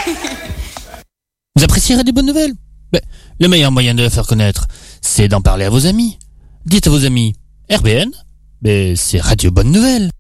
Vous appréciez Radio Bonne Nouvelle? Le meilleur moyen de la faire connaître, c'est d'en parler à vos amis. Dites à vos amis, RBN, c'est Radio Bonne Nouvelle.